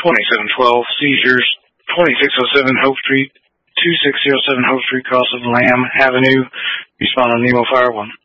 2712 seizures, 2607 Hope Street, 2607 Hope Street, cross of Lamb Avenue. Respond on Nemo Fire 1.